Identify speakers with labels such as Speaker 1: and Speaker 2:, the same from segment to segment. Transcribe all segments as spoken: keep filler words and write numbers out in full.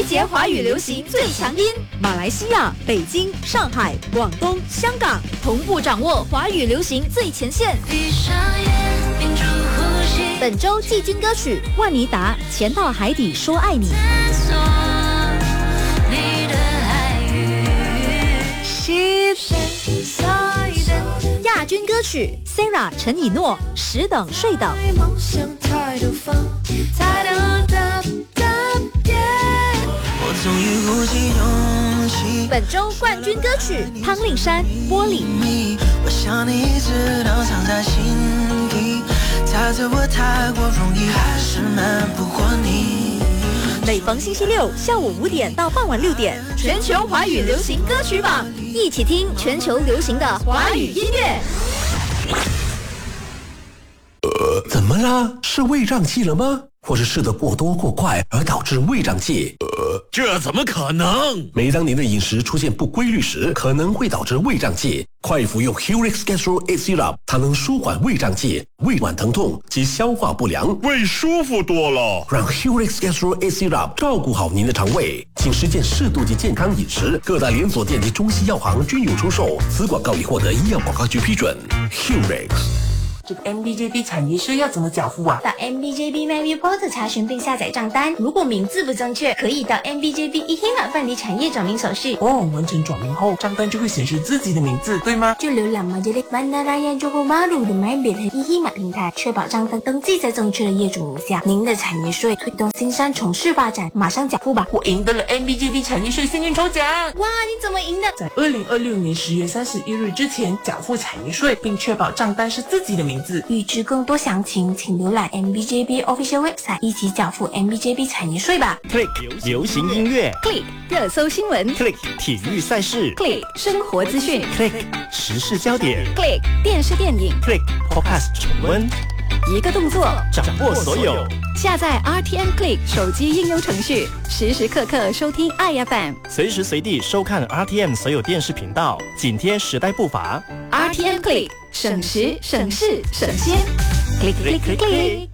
Speaker 1: 节华语流行最强音，马来西亚、北京、上海、广东、香港同步掌握华语流行最前线。本周季军歌曲万妮达《潜到海底说爱你》。亚军歌曲 Sarah 陈以诺《十等睡等》。本周冠军歌曲汤令山《玻璃》。我想你一直都藏在心底，猜测我太过容易，还是瞒不过你。每逢星期六下午五点到傍晚六点，全球华语流行歌曲榜，一起听全球流行的华语音乐。
Speaker 2: 呃，怎么了？是胃胀气了吗？或是吃得过多过快而导致胃胀气？
Speaker 3: 呃，这怎么可能？
Speaker 2: 每当您的饮食出现不规律时，可能会导致胃胀气。快服用 Hurix Gastro eight Syrup， 它能舒缓胃胀气、胃脘疼痛及消化不良，
Speaker 3: 胃舒服多了。
Speaker 2: 让 Hurix Gastro eight Syrup 照顾好您的肠胃，请实践适度及健康饮食。各大连锁店及中西药行均有出售。此广告已获得医药广告局批准。Hurix。
Speaker 4: 这个 M B J B 产业税要怎么缴付啊？
Speaker 5: 到 M B J B MyReport 查询并下载账单，如果名字不正确，可以到 M B J B eHima 办理产业转名手续。
Speaker 4: 哦，完成转名后，账单就会显示自己的名字，对吗？
Speaker 5: 就浏览 Majelis Bandaraya Johor Bahru 的 MyBit 和 eHima 平台，确保账单登记在正确的业主名下。您的产业税推动新山城市发展，马上缴付吧！
Speaker 4: 我赢得了 M B J B 产业税幸运抽奖！
Speaker 5: 哇，你怎么赢的？
Speaker 4: 在二零二六年十月三十一日之前缴付产业税，并确保账单是自己的名字。
Speaker 5: 预知更多详情，请浏览 M B J B Official Website， 一起缴付 M B J B 产业税吧。
Speaker 6: Click 流行音乐
Speaker 1: Click 热搜新闻
Speaker 6: Click 体育赛事
Speaker 1: Click 生活资讯
Speaker 6: Click 时事焦点
Speaker 1: Click 电视电影
Speaker 6: Click Podcast 重温，
Speaker 1: 一个动作
Speaker 6: 掌握所有。
Speaker 1: 下载 R T M Click 手机应用程序，时时刻刻收听 I F M，
Speaker 6: 随时随地收看 R T M 所有电视频道，紧贴时代步伐。
Speaker 1: R T M Click 省时省事省先。 Click Click Click Click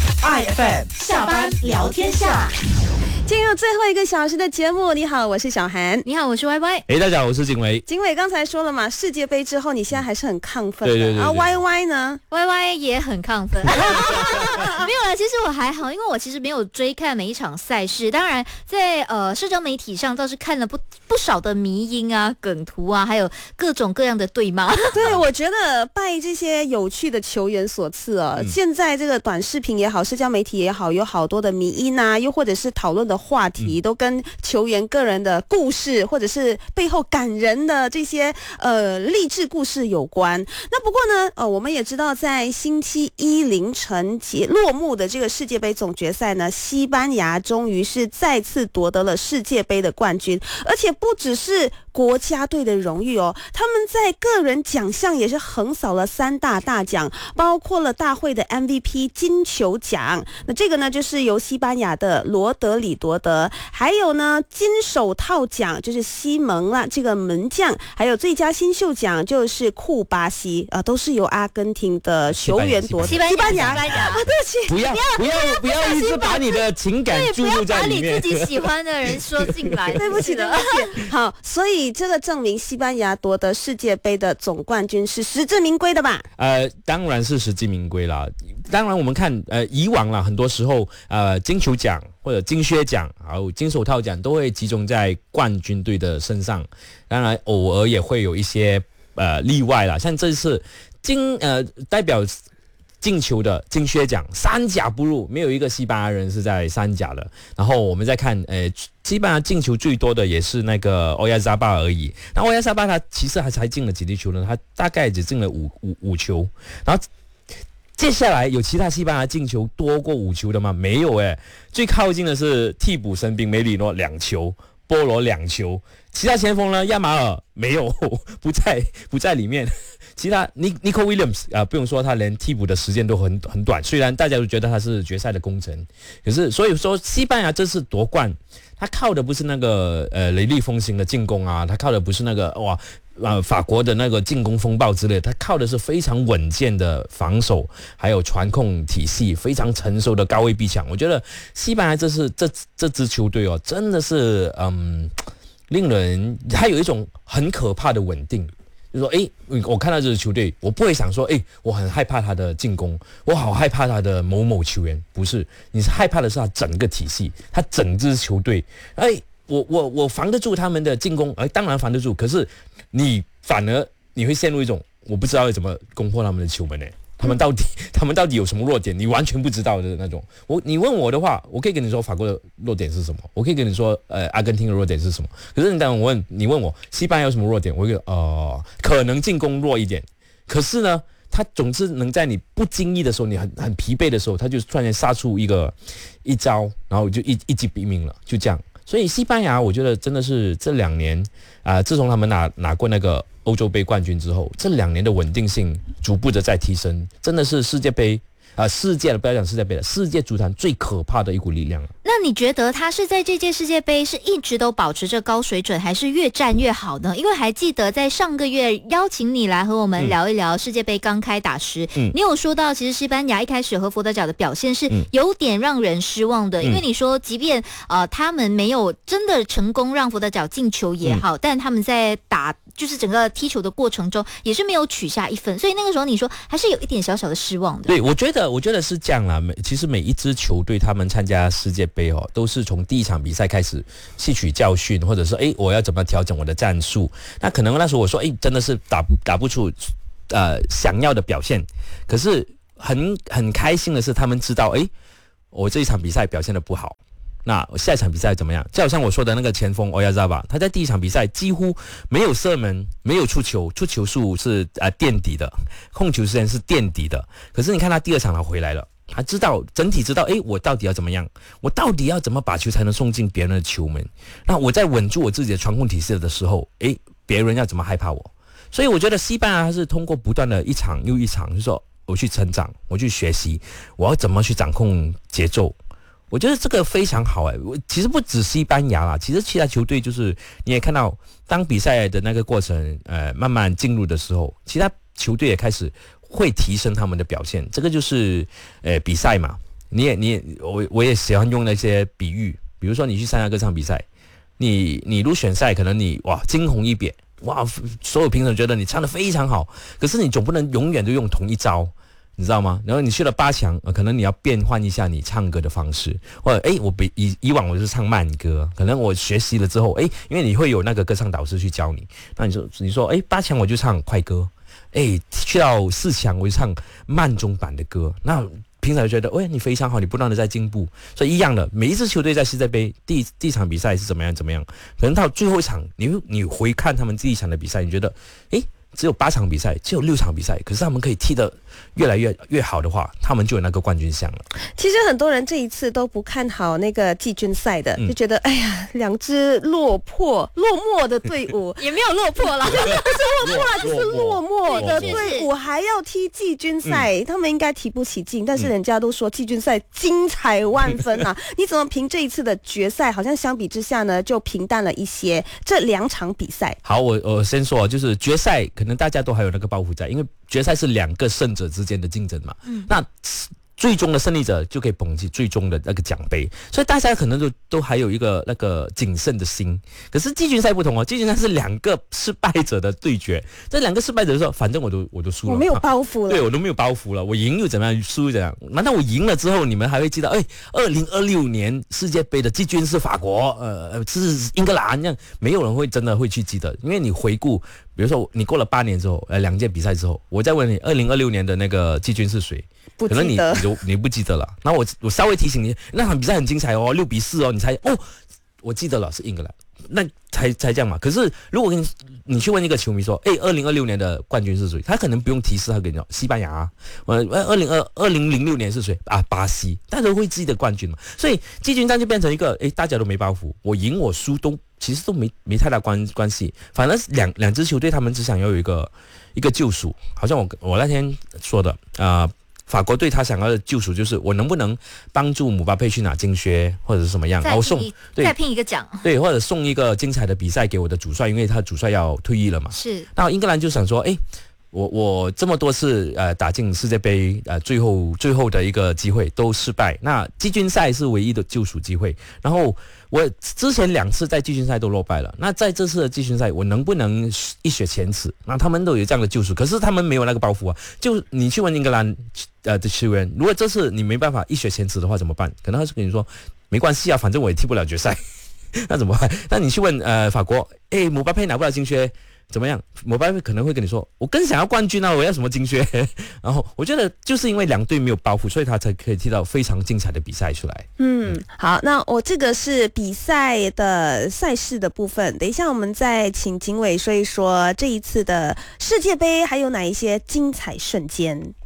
Speaker 6: I F M
Speaker 1: 下班聊天下。
Speaker 7: 进入最后一个小时的节目，你好，我是小韩。
Speaker 1: 你好，我是 Y Y。
Speaker 8: 哎，大家好，我是景伟。
Speaker 7: 景伟刚才说了嘛，世界杯之后你现在还是很亢奋的，
Speaker 8: 对对对对
Speaker 7: 啊 Y Y 呢
Speaker 1: ？Y Y 也很亢奋。没有啦，其实我还好，因为我其实没有追看每一场赛事。当然，在呃社交媒体上倒是看了不不少的迷因啊、梗图啊，还有各种各样的对骂。
Speaker 7: 对，我觉得拜这些有趣的球员所赐啊、嗯。现在这个短视频也好，社交媒体也好，有好多的迷因啊，又或者是讨论的话题，嗯、都跟球员个人的故事，或者是背后感人的这些呃励志故事有关。那不过呢，呃，我们也知道，在星期一凌晨结落幕的这个世界杯总决赛呢，西班牙终于是再次夺得了世界杯的冠军，而且不只是国家队的荣誉哦，他们在个人奖项也是横扫了三大大奖，包括了大会的 M V P 金球奖，那这个呢就是由西班牙的罗德里夺得，还有呢金手套奖就是西蒙啦这个门将，还有最佳新秀奖就是库巴西啊、呃，都是由阿根廷的球员夺得。
Speaker 1: 西班牙，西班牙，
Speaker 7: 西班牙啊，对不起，
Speaker 8: 不要不要不要一直把你的情感注入在里面，
Speaker 1: 不要把你自己喜欢的人说进来。
Speaker 7: 对不起，对不起。好，所以这个证明西班牙夺得世界杯的总冠军是实至名归的吧？
Speaker 8: 呃，当然是实至名归啦。当然，我们看呃以往啦，很多时候呃金球奖或者金靴奖，还有金手套奖都会集中在冠军队的身上。当然，偶尔也会有一些呃例外啦，像这次金呃代表进球的金靴奖三甲不入，没有一个西班牙人是在三甲的。然后我们再看呃西班牙进球最多的也是那个欧亚扎巴而已。那欧亚扎巴他其实还才进了几粒球呢？他大概只进了五五五球。然后接下来有其他西班牙进球多过五球的吗？没有诶，最靠近的是替补神兵梅里诺两球，波罗两球。其他前锋呢？亚马尔没有，不在不在里面。其他 Nico Williams 啊、呃，不用说，他连替补的时间都很很短。虽然大家都觉得他是决赛的功臣，可是所以说西班牙这次夺冠，他靠的不是那个呃雷厉风行的进攻啊，他靠的不是那个哇呃法国的那个进攻风暴之类的，他靠的是非常稳健的防守，还有传控体系，非常成熟的高位逼抢。我觉得西班牙这是这这支球队哦，真的是嗯，令人还有一种很可怕的稳定。就说诶，我看到这支球队，我不会想说诶，我很害怕他的进攻，我好害怕他的某某球员，不是，你是害怕的是他整个体系，他整支球队。诶，我我我防得住他们的进攻，诶，当然防得住，可是你反而你会陷入一种我不知道要怎么攻破他们的球门呢？他们到底他们到底有什么弱点？你完全不知道的那种。我你问我的话，我可以跟你说法国的弱点是什么，我可以跟你说呃阿根廷的弱点是什么。可是你当我问你问我西班牙有什么弱点，我会呃可能进攻弱一点，可是呢，他总是能在你不经意的时候，你很很疲惫的时候，他就突然杀出一个一招，然后就一一击毙命了，就这样。所以西班牙，我觉得真的是这两年啊、呃，自从他们拿拿过那个欧洲杯冠军之后，这两年的稳定性逐步的在提升，真的是世界杯啊、呃，世界的不要讲世界杯了，世界足坛最可怕的一股力量。
Speaker 1: 那你觉得他是在这届世界杯是一直都保持着高水准，还是越战越好呢？因为还记得在上个月邀请你来和我们聊一聊世界杯刚开打时，嗯、你有说到其实西班牙一开始和佛得角的表现是有点让人失望的，嗯、因为你说即便呃他们没有真的成功让佛得角进球也好，嗯、但他们在打就是整个踢球的过程中也是没有取下一分，所以那个时候你说还是有一点小小的失望的。
Speaker 8: 对，我觉得我觉得是这样啦。其实每一支球队他们参加世界杯哦，都是从第一场比赛开始吸取教训，或者是诶我要怎么调整我的战术。那可能那时候我说诶真的是打打不出呃想要的表现，可是很很开心的是他们知道诶我这一场比赛表现得不好，那下一场比赛怎么样？就好像我说的那个前锋欧亚扎巴，他在第一场比赛几乎没有射门，没有出球，出球数是呃垫底的，控球时间是垫底的。可是你看他第二场他回来了，他知道整体知道，诶，我到底要怎么样？我到底要怎么把球才能送进别人的球门？那我在稳住我自己的传控体系的时候，诶，别人要怎么害怕我？所以我觉得西班牙是通过不断的一场又一场，就是说我去成长，我去学习，我要怎么去掌控节奏。我觉得这个非常好哎，我其实不止西班牙啦，其实其他球队就是你也看到，当比赛的那个过程呃慢慢进入的时候，其他球队也开始会提升他们的表现。这个就是呃比赛嘛，你也你也我我也喜欢用那些比喻，比如说你去参加歌唱比赛，你你入选赛，可能你哇惊鸿一瞥，哇所有评审觉得你唱得非常好，可是你总不能永远都用同一招。你知道吗？然后你去了八强、呃，可能你要变换一下你唱歌的方式，或者诶，我比以以往我是唱慢歌，可能我学习了之后，诶，因为你会有那个歌唱导师去教你，那你说你说诶，八强我就唱快歌，诶，去到四强我就唱慢中版的歌，那评审就觉得，喂，你非常好，你不断的在进步，所以一样的，每一支球队在世界杯第第一场比赛是怎么样怎么样，可能到最后一场，你你回看他们第一场的比赛，你觉得，诶。只有八场比赛，只有六场比赛，可是他们可以踢得越来越越好的话，他们就有那个冠军相了。
Speaker 7: 其实很多人这一次都不看好那个季军赛的，嗯、就觉得哎呀，两支落魄落寞的队伍
Speaker 1: 也没有落魄了，
Speaker 7: 不是落魄了，就是落寞的队伍还要踢季军赛，嗯、他们应该提不起劲。但是人家都说季军赛精彩万分啊！你怎么评这一次的决赛？好像相比之下呢，就平淡了一些。这两场比赛，
Speaker 8: 好，我我先说，就是决赛。可能大家都还有那个包袱在，因为决赛是两个胜者之间的竞争嘛。嗯，那最终的胜利者就可以捧起最终的那个奖杯，所以大家可能都都还有一个那个谨慎的心。可是季军赛不同哦，季军赛是两个失败者的对决，这两个失败者说，反正我都我都输了，
Speaker 7: 我没有包袱了，
Speaker 8: 对我都没有包袱了，我赢又怎么样，输又怎样？难道我赢了之后，你们还会记得？哎，二零二六年世界杯的季军是法国，呃，是英格兰，这样没有人会真的会去记得，因为你回顾，比如说你过了八年之后，呃，两届比赛之后，我再问你，二零二六年的那个季军是谁？可能你你就你不记得了，然后我我稍微提醒你，那场比赛很精彩哦，六比四哦，你才哦，我记得了是英格兰，那才才这样嘛。可是如果你你去问一个球迷说，哎，二零二六年的冠军是谁？他可能不用提示，他跟你讲西班牙、啊，呃，二零二二零零六年是谁啊？巴西，大家都会记得冠军嘛。所以季军战就变成一个，哎，大家都没包袱，我赢我输都其实都没没太大关关系，反而两两支球队他们只想要有一个一个救赎，好像我我那天说的啊。呃法国队他想要的救赎就是我能不能帮助姆巴佩去拿金靴或者是什么样，然后送
Speaker 1: 对再拼一个奖，
Speaker 8: 对，或者送一个精彩的比赛给我的主帅，因为他主帅要退役了嘛。
Speaker 1: 是，
Speaker 8: 那英格兰就想说，哎。我我这么多次呃打进世界杯呃最后最后的一个机会都失败，那季军赛是唯一的救赎机会。然后我之前两次在季军赛都落败了，那在这次的季军赛我能不能一雪前耻？那他们都有这样的救赎，可是他们没有那个包袱啊。就你去问英格兰呃的球员，如果这次你没办法一雪前耻的话怎么办？可能他是跟你说没关系啊，反正我也踢不了决赛，那怎么办？那你去问呃法国，哎，姆巴佩拿不了金靴。怎么样？姆巴佩可能会跟你说：“我更想要冠军啊！我要什么金靴？”然后我觉得就是因为两队没有包袱，所以他才可以踢到非常精彩的比赛出来。
Speaker 7: 嗯，好，那我这个是比赛的赛事的部分。等一下，我们再请景伟说一说这一次的世界杯还有哪一些精彩瞬间。